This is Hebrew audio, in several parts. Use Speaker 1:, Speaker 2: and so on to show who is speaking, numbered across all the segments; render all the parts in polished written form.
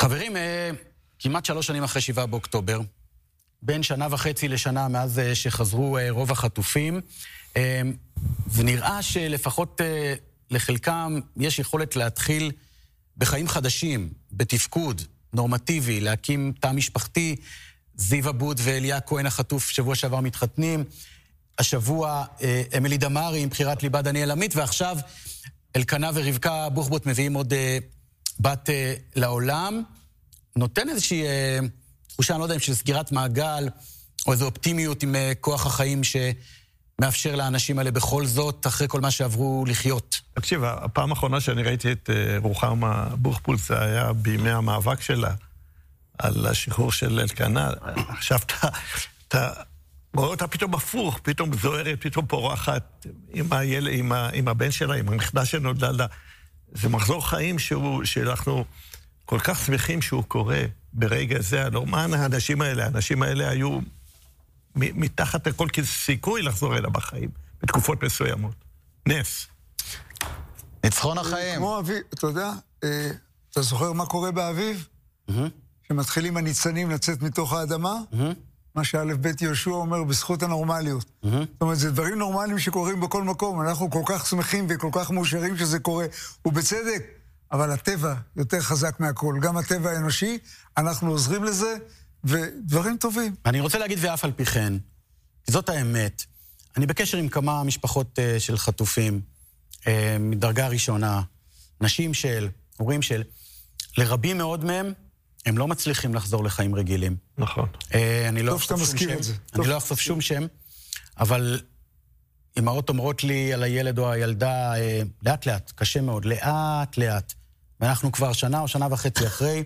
Speaker 1: חברים, כמעט 3 שנים אחרי 7 באוקטובר, בין 1.5 לשנה מאז שחזרו רוב החטופים, ונראה שלפחות לחלקם יש יכולת להתחיל בחיים חדשים, בתפקוד נורמטיבי, להקים תא משפחתי. זיו אבוד ואליה כהן החטוף שבוע שעבר מתחתנים, השבוע אמילי דמארי עם בחירת ליבה דניאל עמית, ועכשיו אלקנה ורבקה בוחבוט מביאים עוד בת לעולם. נותן איזושהי תחושה, אני לא יודע אם של סגירת מעגל, או איזו אופטימיות עם כוח החיים שמאפשר לאנשים האלה בכל זאת, אחרי כל מה שעברו לחיות.
Speaker 2: תקשיב, הפעם האחרונה שאני ראיתי את רוחמה בוחבוט, זה היה בימי המאבק שלה, על השחרור של אלקנה. עכשיו אתה רואה אותה פתאום הפוך, פתאום זוהרת, פתאום פורחת, עם הבן שלה, עם הנכדה שנולדה לה. זה מחזור חיים שאנחנו כל כך שמחים שהוא קורה ברגע זה. מה האנשים האלה? האנשים האלה היו מתחת לכל סיכוי לחזור אליה בחיים, בתקופות מסוימות. נס.
Speaker 3: ניצחון החיים.
Speaker 4: כמו אביב, אתה יודע, אתה זוכר מה קורה באביב? שמתחילים הניצנים לצאת מתוך האדמה? מה שאלף בית יהושע אומר, בזכות הנורמליות. זאת אומרת, זה דברים נורמליים שקורים בכל מקום. אנחנו כל כך שמחים וכל כך מאושרים שזה קורה, ובצדק. אבל הטבע יותר חזק מהכל. גם הטבע האנושי, אנחנו עוזרים לזה, ודברים טובים.
Speaker 1: אני רוצה להגיד ואף על פי כן, זאת האמת. אני בקשר עם כמה משפחות של חטופים, מדרגה ראשונה, נשים של, הורים של, לרבים מאוד מהם, הם לא מצליחים לחזור לחיים רגילים.
Speaker 2: נכון.
Speaker 4: טוב שאתה מזכיר את זה.
Speaker 1: אני לא אחשוף שום שם, אבל אמהות אומרות לי על הילד או הילדה, לאט לאט, קשה מאוד, לאט לאט. ואנחנו כבר שנה או 1.5 אחרי.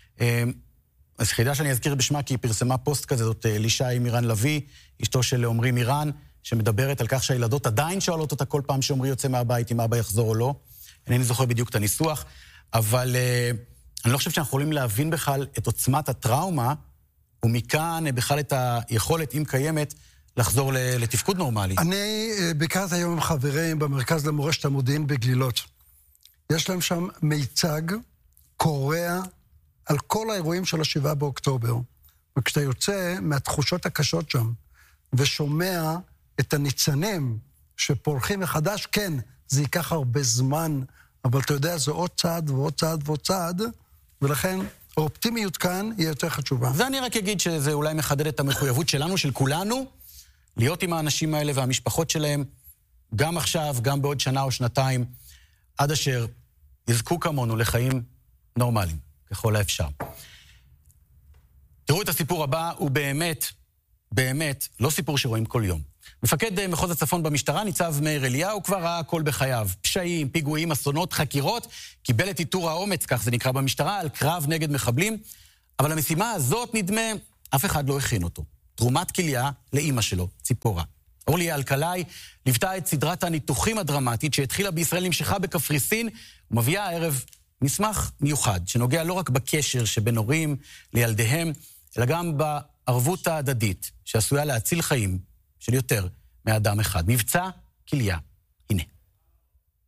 Speaker 1: אז חידה שאני אזכיר בשמה, כי היא פרסמה פוסט כזה, זאת לישי מירן לוי, אשתו של עומרי מירן, שמדברת על כך שהילדות עדיין שואלות אותה כל פעם שעומרי יוצא מהבית, אם אבא יחזור או לא. אינני זוכר בדיוק את הניסוח, אבל אני לא חושב שאנחנו יכולים להבין בכלל את עוצמת הטראומה, ומכאן בכלל את היכולת, אם קיימת, לחזור לתפקוד נורמלי.
Speaker 5: אני ביקרתי היום עם חברים במרכז למורשת המודיעין בגלילות. יש להם שם מיצג קורע על כל האירועים של 7 באוקטובר. וכשאתה יוצא מהתחושות הקשות שם, ושומע את הניצנים שפורחים מחדש, כן, זה ייקח הרבה זמן, אבל אתה יודע, זה עוד צעד ועוד צעד ועוד צעד, ולכן האופטימיות כאן היא יותר חשובה.
Speaker 1: ואני רק אגיד שזה אולי מחדד את המחויבות שלנו, של כולנו, להיות עם האנשים האלה והמשפחות שלהם, גם עכשיו, גם בעוד 1 או 2, עד אשר יזכו כמונו לחיים נורמליים, ככל האפשר. תראו את הסיפור הבא, הוא באמת, באמת, לא סיפור שרואים כל יום. מפקד מחוז הצפון במשטרה, ניצב מאיר אליהו, כבר ראה הכל בחייו. פשעים, פיגועים, אסונות, חקירות, קיבל את עיטור האומץ, כך זה נקרא במשטרה, על קרב נגד מחבלים, אבל המשימה הזאת, נדמה, אף אחד לא הכין אותו. תרומת כליה לאמא שלו, ציפורה. אורלי אלקלעי ליוותה את סדרת הניתוחים הדרמטית שהתחילה בישראל, נמשכה בקפריסין, ומביאה הערב מסמך מיוחד, שנוגע לא רק בקשר שבין הורים לילדיהם, אלא גם בערבות ההדדית, שעשויה להציל חיים של יותר מאדם אחד. מבצע כליה.